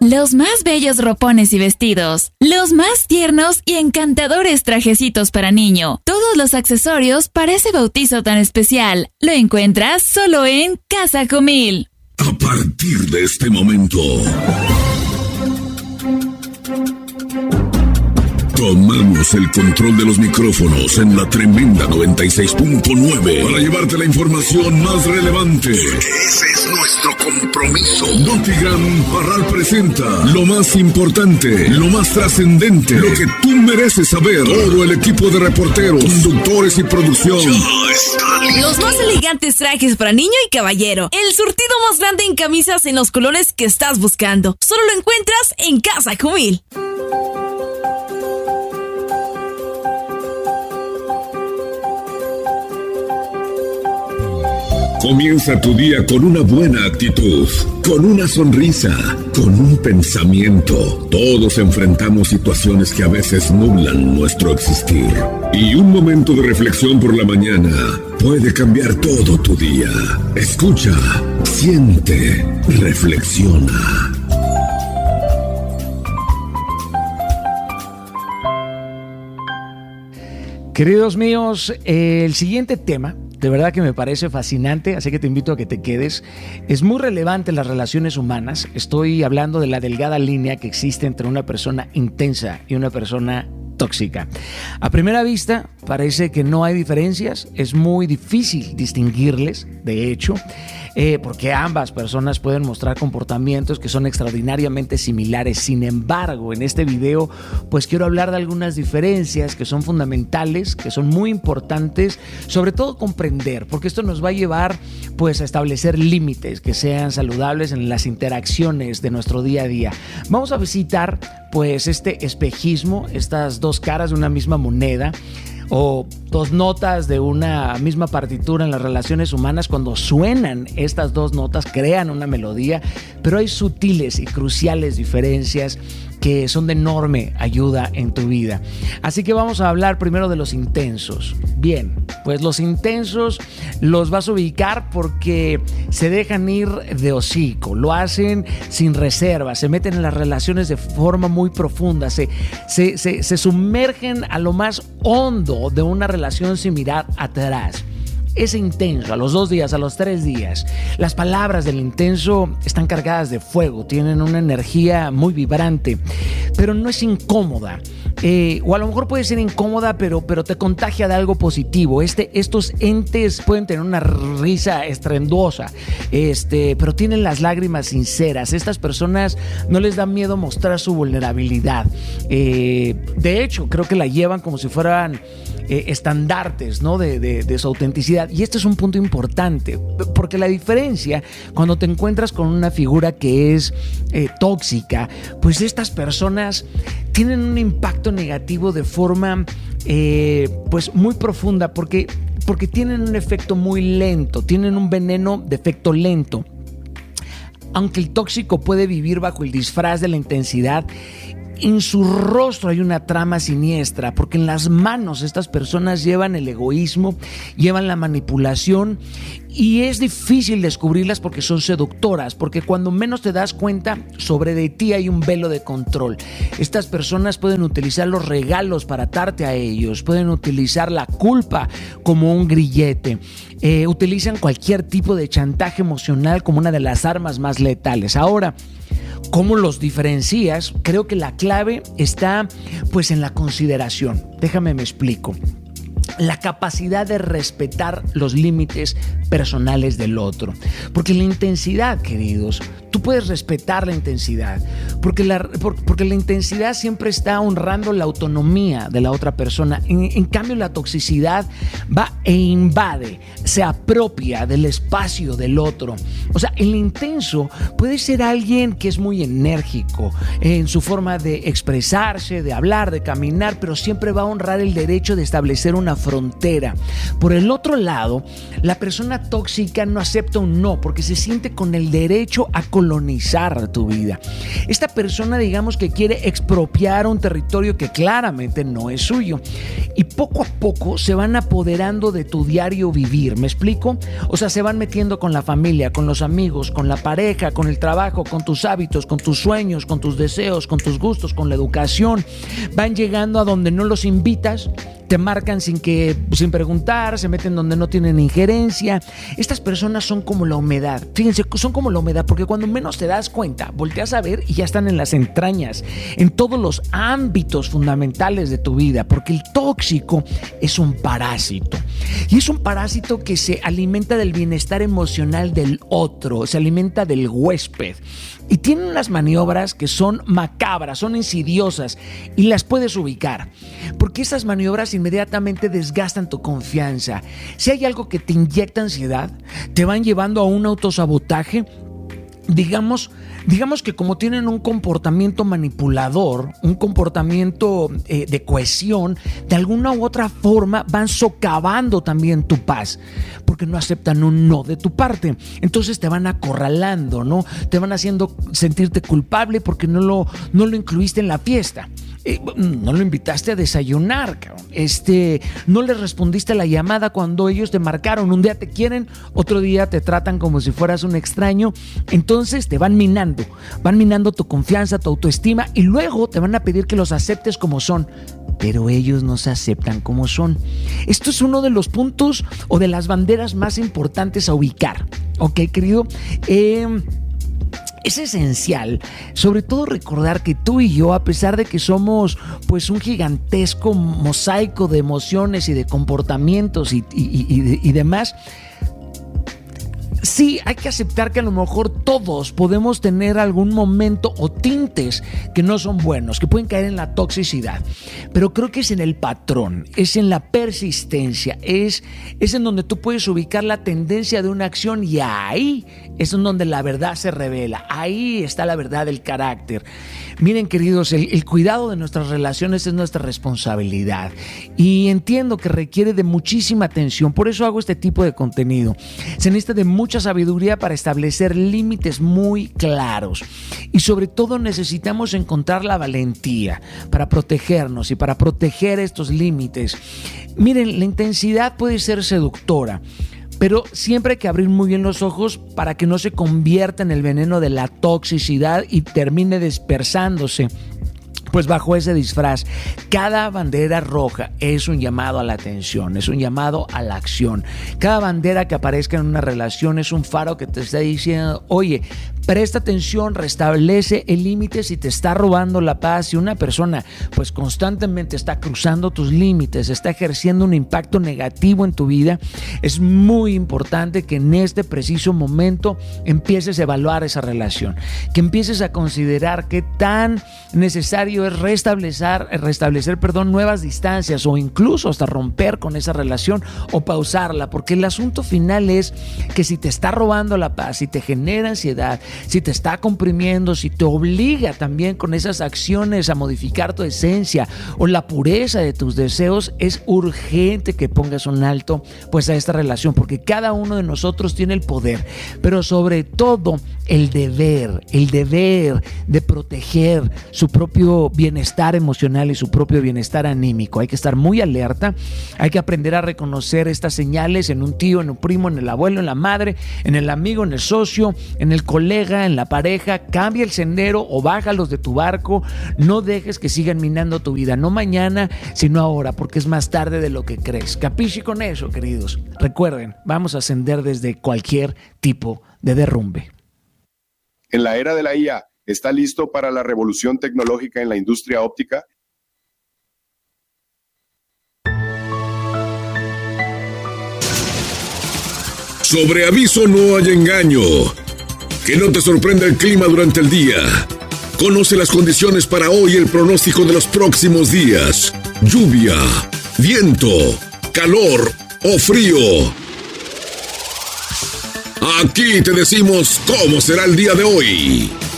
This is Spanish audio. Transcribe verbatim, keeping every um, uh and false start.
Los más bellos ropones y vestidos, los más tiernos y encantadores trajecitos para niño, todos los accesorios para ese bautizo tan especial, lo encuentras solo en Casa Jumil. A partir de este momento, tomamos el control de los micrófonos en la tremenda noventa y seis punto nueve para llevarte la información más relevante. Ese es nuestro compromiso. Notigram Parral presenta lo más importante, lo más trascendente, lo que tú mereces saber. Todo el equipo de reporteros, conductores y producción ya está listo. Los más elegantes trajes para niño y caballero. El surtido más grande en camisas en los colores que estás buscando. Solo lo encuentras en Casa Jumil. Comienza tu día con una buena actitud, con una sonrisa, con un pensamiento. Todos enfrentamos situaciones que a veces nublan nuestro existir. Y un momento de reflexión por la mañana puede cambiar todo tu día. Escucha, siente, reflexiona. Queridos míos, eh, el siguiente tema de verdad que me parece fascinante, así que te invito a que te quedes. Es muy relevante en las relaciones humanas. Estoy hablando de la delgada línea que existe entre una persona intensa y una persona tóxica. A primera vista parece que no hay diferencias, es muy difícil distinguirles, de hecho, eh, porque ambas personas pueden mostrar comportamientos que son extraordinariamente similares. Sin embargo, en este video, pues quiero hablar de algunas diferencias que son fundamentales, que son muy importantes, sobre todo comprender, porque esto nos va a llevar pues a establecer límites que sean saludables en las interacciones de nuestro día a día. Vamos a visitar pues este espejismo, estas dos caras de una misma moneda, o dos notas de una misma partitura en las relaciones humanas. Cuando suenan estas dos notas crean una melodía, pero hay sutiles y cruciales diferencias que son de enorme ayuda en tu vida. Así que vamos a hablar primero de los intensos. Bien, pues los intensos los vas a ubicar porque se dejan ir de hocico, lo hacen sin reserva, se meten en las relaciones de forma muy profunda, se, se, se, se sumergen a lo más hondo de una relación sin mirar atrás. Es intenso, a los dos días, a los tres días. Las palabras del intenso están cargadas de fuego, tienen una energía muy vibrante, pero no es incómoda. Eh, o a lo mejor puede ser incómoda, pero, pero te contagia de algo positivo. Este, estos entes pueden tener una risa estrendosa, este, pero tienen las lágrimas sinceras. Estas personas no les da miedo mostrar su vulnerabilidad. Eh, de hecho, creo que la llevan como si fueran eh, estandartes, ¿no? de, de, de su autenticidad. Y este es un punto importante, porque la diferencia cuando te encuentras con una figura que es eh, tóxica, pues estas personas tienen un impacto negativo de forma eh, pues muy profunda, porque, porque tienen un efecto muy lento, tienen un veneno de efecto lento. Aunque el tóxico puede vivir bajo el disfraz de la intensidad, en su rostro hay una trama siniestra, porque en las manos estas personas llevan el egoísmo, llevan la manipulación, y es difícil descubrirlas porque son seductoras, porque cuando menos te das cuenta, sobre de ti hay un velo de control. Estas personas pueden utilizar los regalos para atarte a ellos, pueden utilizar la culpa como un grillete, eh, utilizan cualquier tipo de chantaje emocional como una de las armas más letales. Ahora, ¿cómo los diferencias? Creo que la clave está pues en la consideración. Déjame me explico. La capacidad de respetar los límites personales del otro. Porque la intensidad, queridos, tú puedes respetar la intensidad, porque la, porque la intensidad siempre está honrando la autonomía de la otra persona. En, en cambio, la toxicidad va e invade, se apropia del espacio del otro. O sea, el intenso puede ser alguien que es muy enérgico en su forma de expresarse, de hablar, de caminar, pero siempre va a honrar el derecho de establecer una frontera. Por el otro lado, la persona tóxica no acepta un no, porque se siente con el derecho a colocar colonizar tu vida. Esta persona, digamos que quiere expropiar un territorio que claramente no es suyo. Y poco a poco se van apoderando de tu diario vivir. ¿Me explico? O sea, se van metiendo con la familia, con los amigos, con la pareja, con el trabajo, con tus hábitos, con tus sueños, con tus deseos, con tus gustos, con la educación. Van llegando a donde no los invitas, te marcan sin que, sin preguntar, se meten donde no tienen injerencia. Estas personas son como la humedad. Fíjense, son como la humedad, porque cuando menos te das cuenta, volteas a ver y ya están en las entrañas, en todos los ámbitos fundamentales de tu vida, porque el tóxico es un parásito. Y es un parásito que se alimenta del bienestar emocional del otro, se alimenta del huésped. Y tiene unas maniobras que son macabras, son insidiosas y las puedes ubicar. Porque esas maniobras inmediatamente desgastan tu confianza. Si hay algo que te inyecta ansiedad, te van llevando a un autosabotaje. Digamos, digamos que como tienen un comportamiento manipulador, un comportamiento eh, de cohesión, de alguna u otra forma van socavando también tu paz, porque no aceptan un no de tu parte. Entonces te van acorralando, ¿no? Te van haciendo sentirte culpable porque no lo, no lo incluiste en la fiesta. Eh, no lo invitaste a desayunar, cabrón. Este, no le respondiste a la llamada cuando ellos te marcaron. Un día te quieren, otro día te tratan como si fueras un extraño. Entonces te van minando, van minando tu confianza, tu autoestima, y luego te van a pedir que los aceptes como son, pero ellos no se aceptan como son. Esto es uno de los puntos o de las banderas más importantes a ubicar. ¿Ok, querido? Eh... Es esencial, sobre todo, recordar que tú y yo, a pesar de que somos pues un gigantesco mosaico de emociones y de comportamientos y, y, y, y demás, sí, hay que aceptar que a lo mejor todos podemos tener algún momento o tintes que no son buenos, que pueden caer en la toxicidad. Pero creo que es en el patrón, es en la persistencia, es, es en donde tú puedes ubicar la tendencia de una acción, y ahí es en donde la verdad se revela. Ahí está la verdad del carácter. Miren, queridos, el, el cuidado de nuestras relaciones es nuestra responsabilidad, y entiendo que requiere de muchísima atención. Por eso hago este tipo de contenido. Se necesita de mucha sabiduría para establecer límites muy claros, y sobre todo necesitamos encontrar la valentía para protegernos y para proteger estos límites. Miren, la intensidad puede ser seductora, pero siempre hay que abrir muy bien los ojos para que no se convierta en el veneno de la toxicidad y termine dispersándose pues bajo ese disfraz. Cada bandera roja es un llamado a la atención, es un llamado a la acción. Cada bandera que aparezca en una relación es un faro que te está diciendo: oye, presta atención, restablece el límite si te está robando la paz. Si una persona pues constantemente está cruzando tus límites, está ejerciendo un impacto negativo en tu vida, es muy importante que en este preciso momento empieces a evaluar esa relación, que empieces a considerar qué tan necesario es restablecer, restablecer perdón, nuevas distancias, o incluso hasta romper con esa relación o pausarla, porque el asunto final es que si te está robando la paz, si te genera ansiedad, si te está comprimiendo, si te obliga también con esas acciones a modificar tu esencia o la pureza de tus deseos, es urgente que pongas un alto pues a esta relación, porque cada uno de nosotros tiene el poder, pero sobre todo el deber, el deber de proteger su propio bienestar emocional y su propio bienestar anímico. Hay que estar muy alerta, hay que aprender a reconocer estas señales en un tío, en un primo, en el abuelo, en la madre, en el amigo, en el socio, en el colega, en la pareja. Cambia el sendero o bájalos de tu barco. No dejes que sigan minando tu vida, no mañana, sino ahora, porque es más tarde de lo que crees. Capichi con eso, queridos. Recuerden, vamos a ascender desde cualquier tipo de derrumbe. En la era de la I A, ¿está listo para la revolución tecnológica en la industria óptica? Sobre aviso no hay engaño. Que no te sorprenda el clima durante el día. Conoce las condiciones para hoy y el pronóstico de los próximos días. Lluvia, viento, calor o frío. Aquí te decimos cómo será el día de hoy.